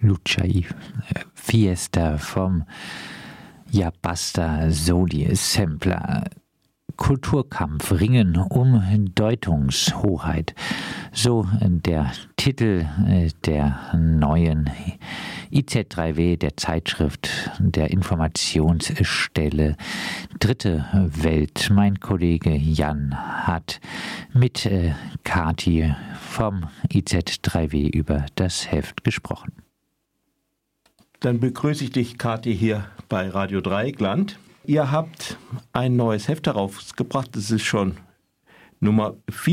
Lucai Fiesta vom Ja Basta Soli Sampler. Kulturkampf, Ringen um Deutungshoheit. So der Titel der neuen IZ3W, der Zeitschrift der Informationsstelle Dritte Welt. Mein Kollege Jan hat mit Kati vom IZ3W über das Heft gesprochen. Dann begrüße ich dich, Kati, hier bei Radio Dreieckland. Ihr habt ein neues Heft herausgebracht, das ist schon Nummer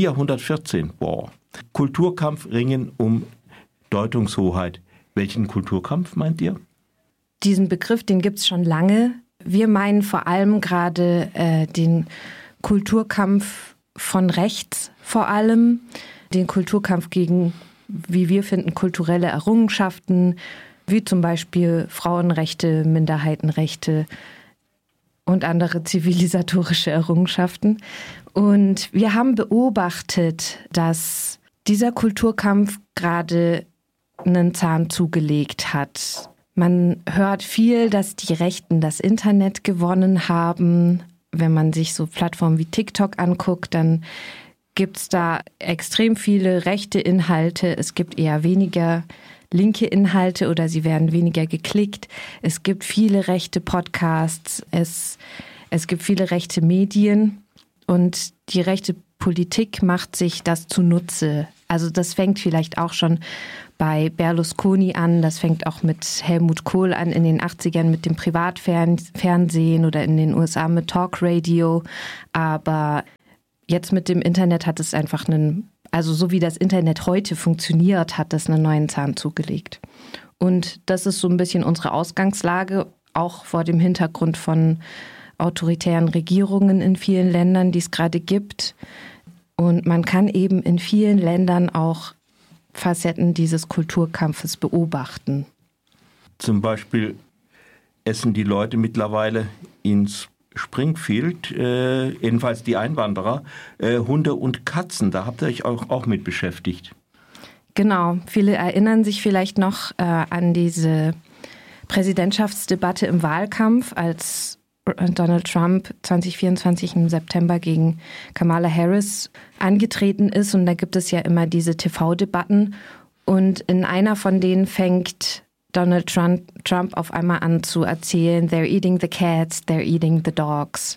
414. Wow. Kulturkampf, Ringen um Deutungshoheit. Welchen Kulturkampf meint ihr? Diesen Begriff, den gibt es schon lange. Wir meinen vor allem gerade den Kulturkampf von rechts vor allem, den Kulturkampf gegen, wie wir finden, kulturelle Errungenschaften, wie zum Beispiel Frauenrechte, Minderheitenrechte und andere zivilisatorische Errungenschaften. Und wir haben beobachtet, dass dieser Kulturkampf gerade einen Zahn zugelegt hat. Man hört viel, dass die Rechten das Internet gewonnen haben. Wenn man sich so Plattformen wie TikTok anguckt, dann gibt es da extrem viele rechte Inhalte. Es gibt eher weniger linke Inhalte oder sie werden weniger geklickt. Es gibt viele rechte Podcasts, es gibt viele rechte Medien und die rechte Politik macht sich das zunutze. Also das fängt vielleicht auch schon bei Berlusconi an, das fängt auch mit Helmut Kohl an in den 80ern mit dem Privatfernsehen oder in den USA mit Talkradio. Aber jetzt mit dem Internet hat es einfach also so wie das Internet heute funktioniert, hat das einen neuen Zahn zugelegt. Und das ist so ein bisschen unsere Ausgangslage, auch vor dem Hintergrund von autoritären Regierungen in vielen Ländern, die es gerade gibt. Und man kann eben in vielen Ländern auch Facetten dieses Kulturkampfes beobachten. Zum Beispiel essen die Leute mittlerweile ins Springfield, jedenfalls die Einwanderer, Hunde und Katzen. Da habt ihr euch auch mit beschäftigt. Genau. Viele erinnern sich vielleicht noch an diese Präsidentschaftsdebatte im Wahlkampf, als Donald Trump 2024 im September gegen Kamala Harris angetreten ist. Und da gibt es ja immer diese TV-Debatten. Und in einer von denen fängt Donald Trump auf einmal an zu erzählen, they're eating the cats, they're eating the dogs.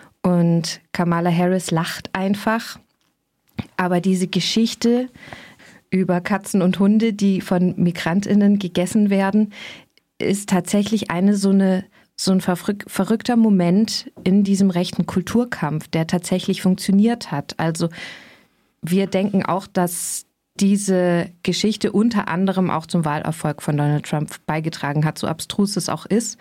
Und Kamala Harris lacht einfach. Aber diese Geschichte über Katzen und Hunde, die von MigrantInnen gegessen werden, ist tatsächlich so ein verrückter Moment in diesem rechten Kulturkampf, der tatsächlich funktioniert hat. Also wir denken auch, dass diese Geschichte unter anderem auch zum Wahlerfolg von Donald Trump beigetragen hat, so abstrus es auch ist.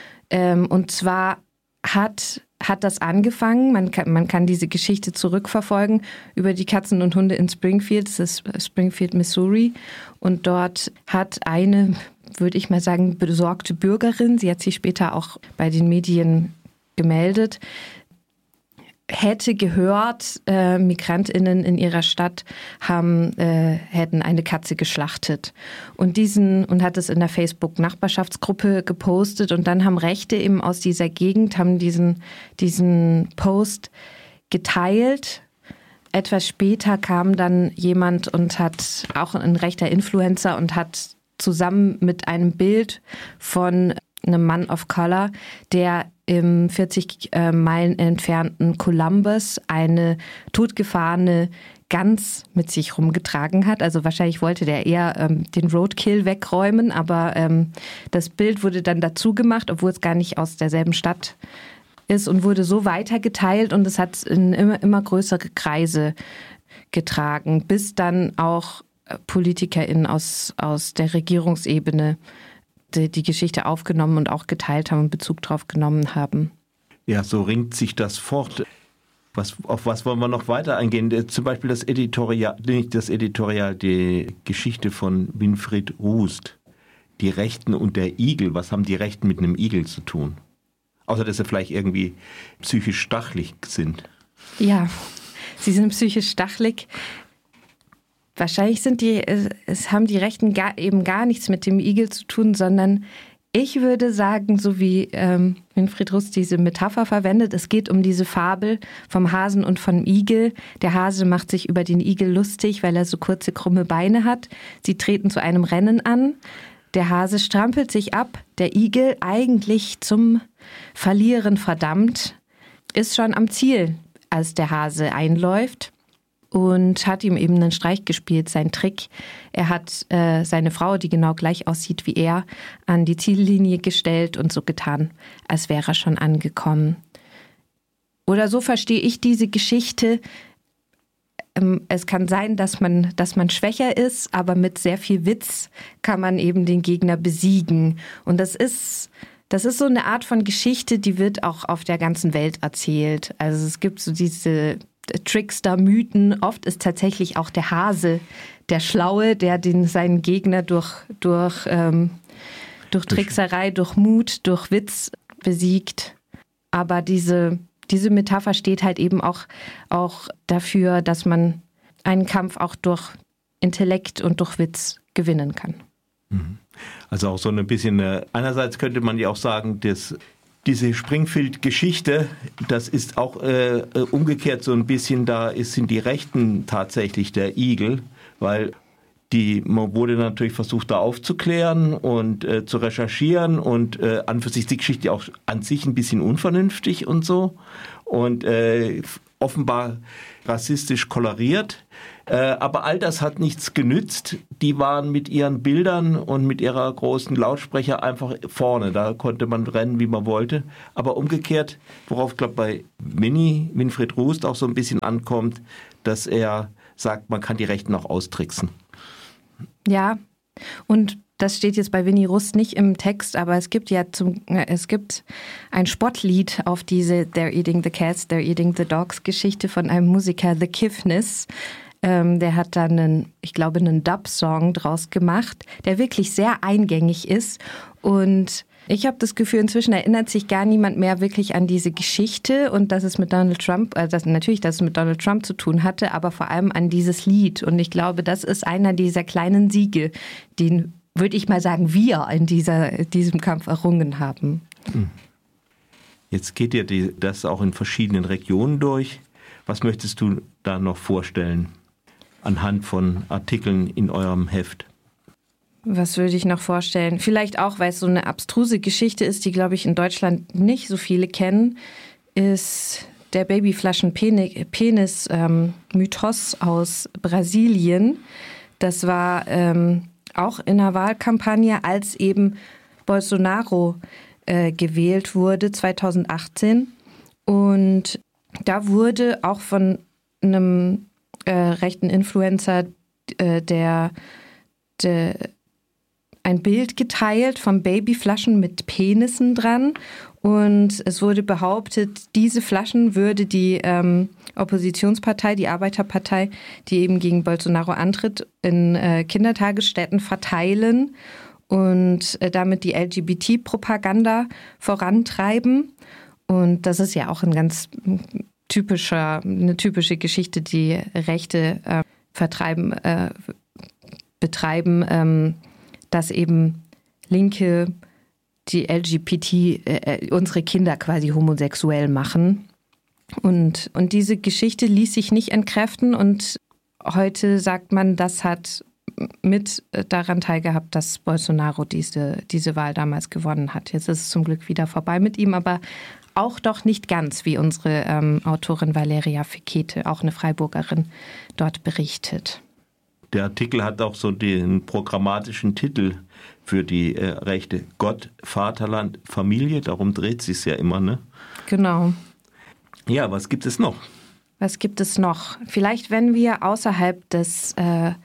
Und zwar hat das angefangen, man kann diese Geschichte zurückverfolgen über die Katzen und Hunde in Springfield, das ist Springfield, Missouri. Und dort hat eine, würde ich mal sagen, besorgte Bürgerin, sie hat sich später auch bei den Medien gemeldet, hätte gehört, MigrantInnen in ihrer Stadt hätten eine Katze geschlachtet und hat es in der Facebook-Nachbarschaftsgruppe gepostet und dann haben Rechte eben aus dieser Gegend diesen Post geteilt. Etwas später kam dann jemand und hat, auch ein rechter Influencer, und hat zusammen mit einem Bild von einem Mann of Color, der im 40 Meilen entfernten Columbus eine totgefahrene Gans mit sich rumgetragen hat. Also wahrscheinlich wollte der eher den Roadkill wegräumen, aber das Bild wurde dann dazu gemacht, obwohl es gar nicht aus derselben Stadt ist, und wurde so weitergeteilt und es hat in immer größere Kreise getragen, bis dann auch PolitikerInnen aus der Regierungsebene die Geschichte aufgenommen und auch geteilt haben und Bezug drauf genommen haben. Ja, so ringt sich das fort. Auf was wollen wir noch weiter eingehen? Zum Beispiel das Editorial, die Geschichte von Winfried Rust. Die Rechten und der Igel. Was haben die Rechten mit einem Igel zu tun? Außer, dass sie vielleicht irgendwie psychisch stachelig sind. Ja, sie sind psychisch stachelig. wahrscheinlich haben die Rechten eben gar nichts mit dem Igel zu tun, sondern ich würde sagen, so wie Winfried Rust diese Metapher verwendet, es geht um diese Fabel vom Hasen und vom Igel. Der Hase macht sich über den Igel lustig, weil er so kurze, krumme Beine hat. Sie treten zu einem Rennen an. Der Hase strampelt sich ab. Der Igel, eigentlich zum Verlieren verdammt, ist schon am Ziel, als der Hase einläuft. Und hat ihm eben einen Streich gespielt, sein Trick. Er hat seine Frau, die genau gleich aussieht wie er, an die Ziellinie gestellt und so getan, als wäre er schon angekommen. Oder so verstehe ich diese Geschichte. Es kann sein, dass man schwächer ist, aber mit sehr viel Witz kann man eben den Gegner besiegen. Und das ist so eine Art von Geschichte, die wird auch auf der ganzen Welt erzählt. Also es gibt so diese Trickster-Mythen. Oft ist tatsächlich auch der Hase der Schlaue, der seinen Gegner durch Trickserei, durch Mut, durch Witz besiegt. Aber diese Metapher steht halt eben auch dafür, dass man einen Kampf auch durch Intellekt und durch Witz gewinnen kann. Also auch so ein bisschen, einerseits könnte man ja auch sagen, dass diese Springfield-Geschichte, das ist auch umgekehrt so ein bisschen, sind die Rechten tatsächlich der Igel, weil man wurde natürlich versucht, da aufzuklären und zu recherchieren und an für sich die Geschichte auch an sich ein bisschen unvernünftig und so und offenbar rassistisch koloriert. Aber all das hat nichts genützt. Die waren mit ihren Bildern und mit ihrer großen Lautsprecher einfach vorne. Da konnte man rennen, wie man wollte. Aber umgekehrt, worauf, glaube ich, bei Winfried Rust auch so ein bisschen ankommt, dass er sagt, man kann die Rechten auch austricksen. Ja, und das steht jetzt bei Winnie Rust nicht im Text, aber es gibt ein Spottlied auf diese They're Eating the Cats, They're Eating the Dogs Geschichte von einem Musiker, The Kiffness. Der hat dann einen Dub-Song draus gemacht, der wirklich sehr eingängig ist. Und ich habe das Gefühl, inzwischen erinnert sich gar niemand mehr wirklich an diese Geschichte und dass es mit Donald Trump, dass es mit Donald Trump zu tun hatte, aber vor allem an dieses Lied. Und ich glaube, das ist einer dieser kleinen Siege, den, würde ich mal sagen, wir in diesem Kampf errungen haben. Jetzt geht ihr das auch in verschiedenen Regionen durch. Was möchtest du da noch vorstellen anhand von Artikeln in eurem Heft? Was würde ich noch vorstellen? Vielleicht auch, weil es so eine abstruse Geschichte ist, die, glaube ich, in Deutschland nicht so viele kennen, ist der Babyflaschen-Penis-Mythos aus Brasilien. Das war auch in der Wahlkampagne, als eben Bolsonaro gewählt wurde, 2018. Und da wurde auch von einem rechten Influencer ein Bild geteilt von Babyflaschen mit Penissen dran. Und es wurde behauptet, diese Flaschen würde die Oppositionspartei, die Arbeiterpartei, die eben gegen Bolsonaro antritt, in Kindertagesstätten verteilen und damit die LGBT-Propaganda vorantreiben. Und das ist ja auch eine typische Geschichte, die Rechte betreiben, dass eben Linke die unsere Kinder quasi homosexuell machen. Und diese Geschichte ließ sich nicht entkräften und heute sagt man, das hat mit daran teilgehabt, dass Bolsonaro diese Wahl damals gewonnen hat. Jetzt ist es zum Glück wieder vorbei mit ihm, aber auch doch nicht ganz, wie unsere Autorin Valeria Fekete, auch eine Freiburgerin, dort berichtet. Der Artikel hat auch so den programmatischen Titel für die Rechte: Gott, Vaterland, Familie. Darum dreht es sich ja immer, ne? Genau. Ja, was gibt es noch? Was gibt es noch? Vielleicht, wenn wir außerhalb des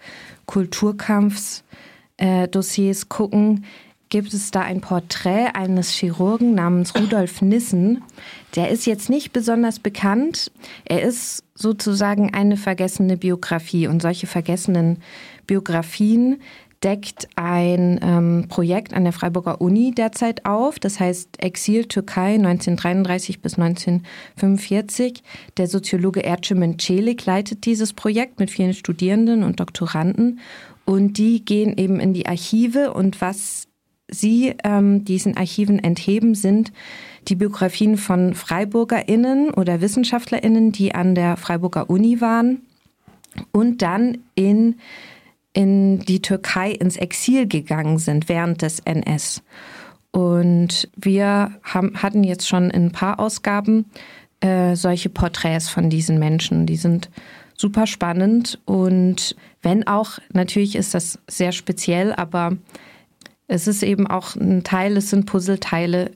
Kulturkampfs-Dossiers gucken, gibt es da ein Porträt eines Chirurgen namens Rudolf Nissen. Der ist jetzt nicht besonders bekannt. Er ist sozusagen eine vergessene Biografie. Und solche vergessenen Biografien, deckt ein Projekt an der Freiburger Uni derzeit auf. Das heißt Exil Türkei 1933 bis 1945. Der Soziologe Ercümen Çelik leitet dieses Projekt mit vielen Studierenden und Doktoranden. Und die gehen eben in die Archive. Und was sie diesen Archiven entheben, sind die Biografien von FreiburgerInnen oder WissenschaftlerInnen, die an der Freiburger Uni waren und dann in die Türkei ins Exil gegangen sind während des NS. Und wir hatten jetzt schon in ein paar Ausgaben solche Porträts von diesen Menschen. Die sind super spannend und wenn auch, natürlich ist das sehr speziell, aber es ist eben auch ein Teil, es sind Puzzleteile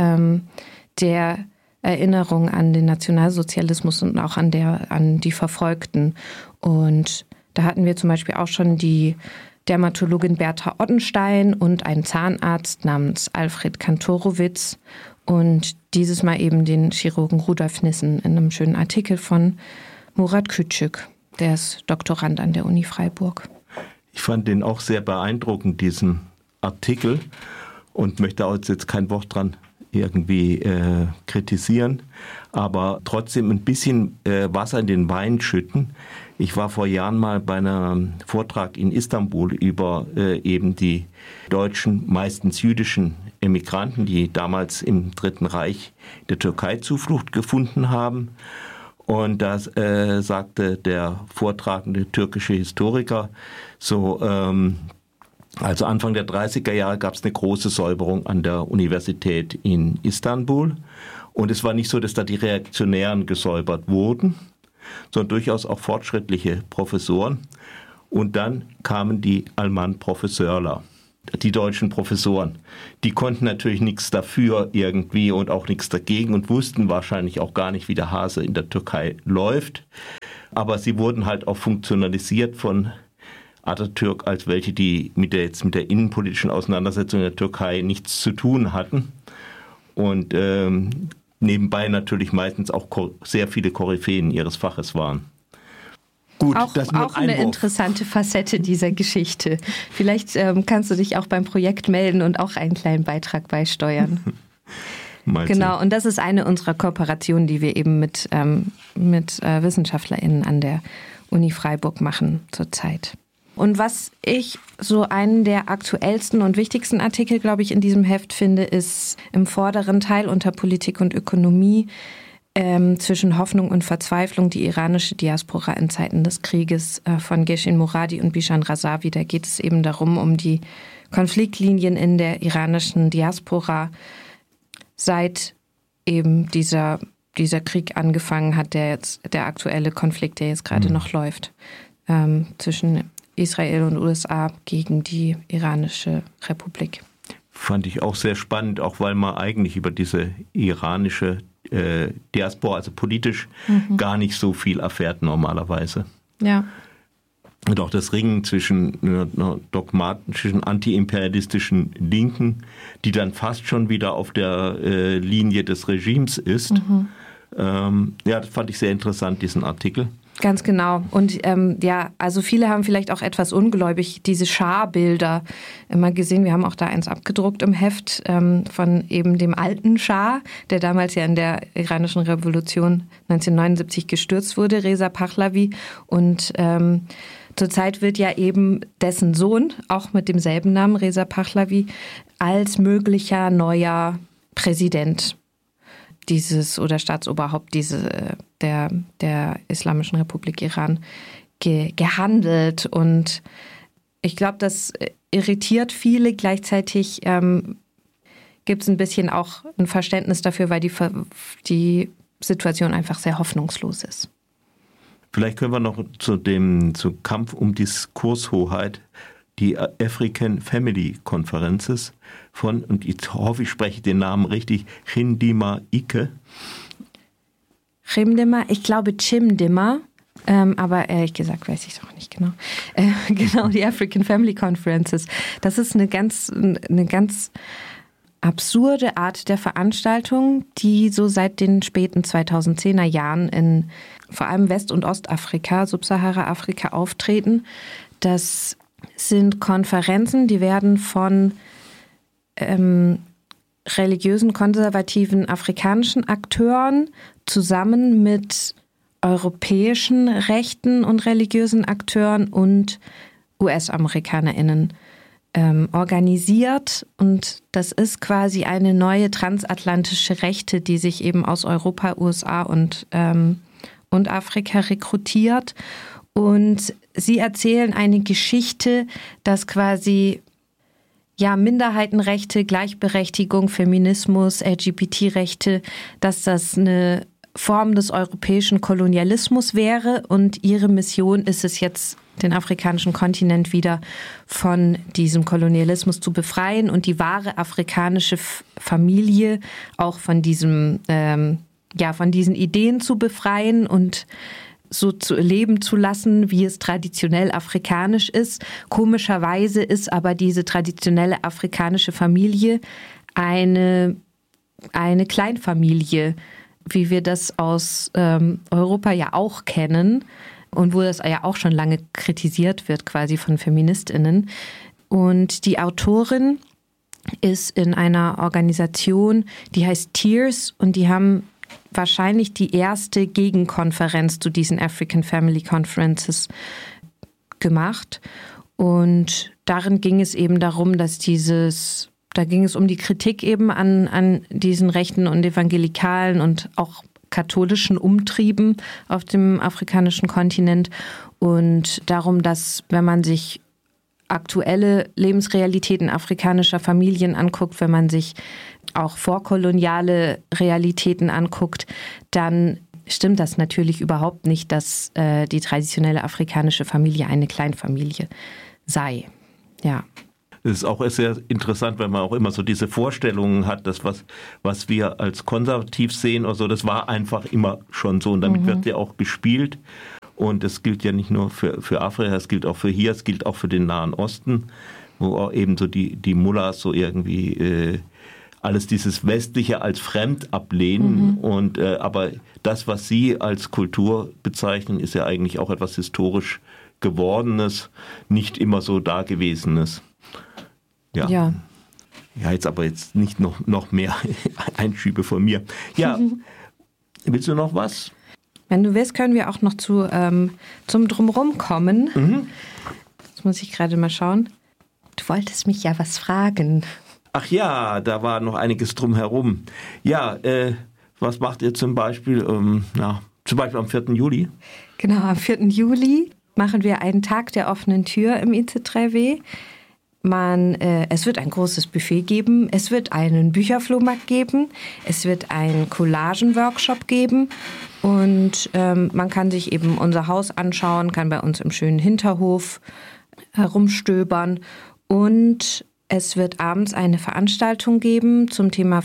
der Erinnerung an den Nationalsozialismus und auch an die Verfolgten. Und da hatten wir zum Beispiel auch schon die Dermatologin Bertha Ottenstein und einen Zahnarzt namens Alfred Kantorowicz und dieses Mal eben den Chirurgen Rudolf Nissen in einem schönen Artikel von Murat Küçük, der ist Doktorand an der Uni Freiburg. Ich fand den auch sehr beeindruckend, diesen Artikel, und möchte auch jetzt kein Wort dran irgendwie kritisieren, aber trotzdem ein bisschen Wasser in den Wein schütten. Ich war vor Jahren mal bei einem Vortrag in Istanbul über eben die deutschen, meistens jüdischen Emigranten, die damals im Dritten Reich der Türkei Zuflucht gefunden haben. Und da sagte der vortragende türkische Historiker so, also Anfang der 30er Jahre gab es eine große Säuberung an der Universität in Istanbul. Und es war nicht so, dass da die Reaktionären gesäubert wurden, sondern durchaus auch fortschrittliche Professoren. Und dann kamen die Alman-Professorler, die deutschen Professoren. Die konnten natürlich nichts dafür irgendwie und auch nichts dagegen und wussten wahrscheinlich auch gar nicht, wie der Hase in der Türkei läuft. Aber sie wurden halt auch funktionalisiert von Atatürk als welche, die mit der innenpolitischen Auseinandersetzung in der Türkei nichts zu tun hatten. Und nebenbei natürlich meistens auch sehr viele Koryphäen ihres Faches waren. Gut, auch eine interessante Facette dieser Geschichte. Vielleicht kannst du dich auch beim Projekt melden und auch einen kleinen Beitrag beisteuern. Genau, und das ist eine unserer Kooperationen, die wir eben mit WissenschaftlerInnen an der Uni Freiburg machen zurzeit. Und was ich so einen der aktuellsten und wichtigsten Artikel, glaube ich, in diesem Heft finde, ist im vorderen Teil unter Politik und Ökonomie zwischen Hoffnung und Verzweiflung die iranische Diaspora in Zeiten des Krieges von Geshin Moradi und Bishan Razavi. Da geht es eben darum, um die Konfliktlinien in der iranischen Diaspora, seit eben dieser Krieg angefangen hat, der aktuelle Konflikt, der jetzt gerade noch läuft, zwischen Israel und USA gegen die iranische Republik. Fand ich auch sehr spannend, auch weil man eigentlich über diese iranische Diaspora, also politisch, gar nicht so viel erfährt normalerweise. Ja. Und auch das Ringen zwischen einer dogmatischen, antiimperialistischen Linken, die dann fast schon wieder auf der Linie des Regimes ist. Das fand ich sehr interessant, diesen Artikel. Ganz genau. Und also viele haben vielleicht auch etwas ungläubig diese Schah-Bilder immer gesehen. Wir haben auch da eins abgedruckt im Heft von eben dem alten Schah, der damals ja in der iranischen Revolution 1979 gestürzt wurde, Reza Pahlavi. Und zurzeit wird ja eben dessen Sohn, auch mit demselben Namen, Reza Pahlavi, als möglicher neuer Präsident Staatsoberhaupt der Islamischen Republik Iran gehandelt. Und ich glaube, das irritiert viele. Gleichzeitig gibt es ein bisschen auch ein Verständnis dafür, weil die Situation einfach sehr hoffnungslos ist. Vielleicht können wir noch zum Kampf um Diskurshoheit die African Family Conferences von, und ich hoffe, ich spreche den Namen richtig, Chimdima Ike. Ich glaube Chimdima, aber ehrlich gesagt weiß ich es auch nicht genau. Genau, die African Family Conferences. Das ist eine ganz absurde Art der Veranstaltung, die so seit den späten 2010er Jahren in vor allem West- und Ostafrika, Subsahara-Afrika auftreten. Das sind Konferenzen, die werden von religiösen, konservativen afrikanischen Akteuren zusammen mit europäischen rechten und religiösen Akteuren und US-AmerikanerInnen organisiert. Und das ist quasi eine neue transatlantische Rechte, die sich eben aus Europa, USA und Afrika rekrutiert. Und sie erzählen eine Geschichte, dass quasi Minderheitenrechte, Gleichberechtigung, Feminismus, LGBT-Rechte, dass das eine Form des europäischen Kolonialismus wäre. Und ihre Mission ist es jetzt, den afrikanischen Kontinent wieder von diesem Kolonialismus zu befreien und die wahre afrikanische Familie auch von von diesen Ideen zu befreien und so zu leben zu lassen, wie es traditionell afrikanisch ist. Komischerweise ist aber diese traditionelle afrikanische Familie eine Kleinfamilie, wie wir das aus Europa ja auch kennen und wo das ja auch schon lange kritisiert wird, quasi von FeministInnen. Und die Autorin ist in einer Organisation, die heißt Tears, und die haben wahrscheinlich die erste Gegenkonferenz zu diesen African Family Conferences gemacht. Und darin ging es eben darum, dass da ging es um die Kritik eben an diesen rechten und evangelikalen und auch katholischen Umtrieben auf dem afrikanischen Kontinent und darum, dass, wenn man sich aktuelle Lebensrealitäten afrikanischer Familien anguckt, wenn man sich auch vorkoloniale Realitäten anguckt, dann stimmt das natürlich überhaupt nicht, dass die traditionelle afrikanische Familie eine Kleinfamilie sei. Ja. Es ist auch sehr interessant, weil man auch immer so diese Vorstellungen hat, dass was wir als konservativ sehen oder so, das war einfach immer schon so und damit wird ja auch gespielt. Und das gilt ja nicht nur für Afrika, es gilt auch für hier, es gilt auch für den Nahen Osten, wo auch eben so die Mullahs so irgendwie alles dieses Westliche als fremd ablehnen. Und aber das, was sie als Kultur bezeichnen, ist ja eigentlich auch etwas historisch Gewordenes, nicht immer so Dagewesenes. Ja. Ja, jetzt nicht noch mehr Einschübe von mir. Ja, willst du noch was? Wenn du willst, können wir auch noch zum Drumherum kommen. Jetzt muss ich gerade mal schauen. Du wolltest mich ja was fragen. Ach ja, da war noch einiges drumherum. Ja, was macht ihr zum Beispiel, zum Beispiel am 4. Juli? Genau, am 4. Juli machen wir einen Tag der offenen Tür im IC3W. Es wird ein großes Buffet geben, es wird einen Bücherflohmarkt geben, es wird einen Collagen-Workshop geben und man kann sich eben unser Haus anschauen, kann bei uns im schönen Hinterhof herumstöbern und es wird abends eine Veranstaltung geben zum Thema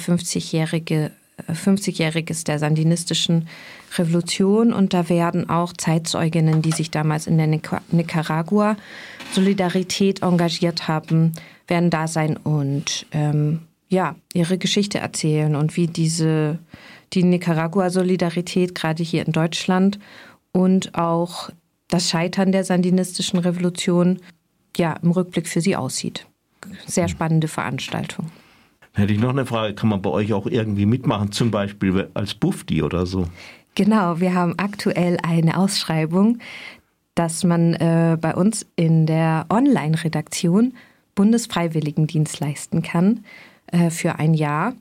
50-Jähriges der sandinistischen Revolution und da werden auch Zeitzeuginnen, die sich damals in der Nicaragua Solidarität engagiert haben, werden da sein und ihre Geschichte erzählen und wie die Nicaragua-Solidarität gerade hier in Deutschland und auch das Scheitern der sandinistischen Revolution im Rückblick für sie aussieht. Sehr spannende Veranstaltung. Hätte ich noch eine Frage, kann man bei euch auch irgendwie mitmachen, zum Beispiel als Bufdi oder so? Genau, wir haben aktuell eine Ausschreibung, dass man bei uns in der Online-Redaktion Bundesfreiwilligendienst leisten kann für ein Jahr.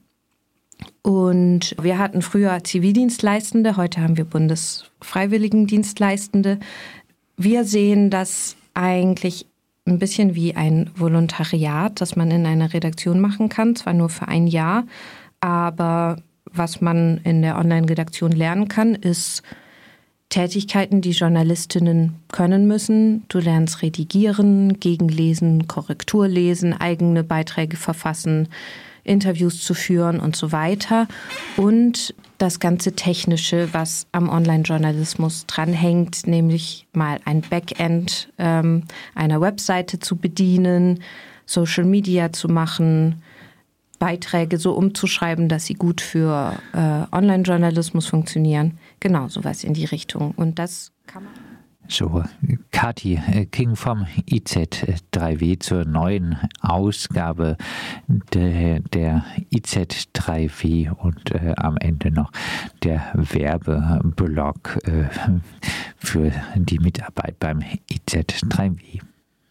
Und wir hatten früher Zivildienstleistende, heute haben wir Bundesfreiwilligendienstleistende. Wir sehen das eigentlich ein bisschen wie ein Volontariat, das man in einer Redaktion machen kann, zwar nur für ein Jahr, aber was man in der Online-Redaktion lernen kann, ist Tätigkeiten, die Journalistinnen können müssen. Du lernst redigieren, gegenlesen, Korrektur lesen, eigene Beiträge verfassen, Interviews zu führen und so weiter. Und das ganze Technische, was am Online-Journalismus dranhängt, nämlich mal ein Backend einer Webseite zu bedienen, Social Media zu machen, Beiträge so umzuschreiben, dass sie gut für Online-Journalismus funktionieren. Genau, sowas in die Richtung. Und das kann man. So, Kathi King vom IZ3W zur neuen Ausgabe der IZ3W und am Ende noch der Werbeblock für die Mitarbeit beim IZ3W.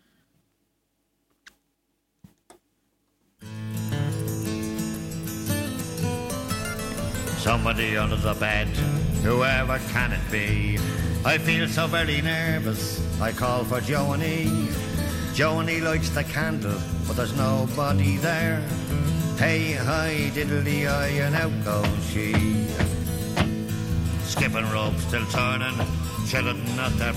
Somebody under the bed, whoever can it be? I feel so very nervous, I call for Joanie. Joanie lights the candle, but there's nobody there. Hey, hi, diddly-eye, and out goes she. Skipping rope, still turning, chilling at their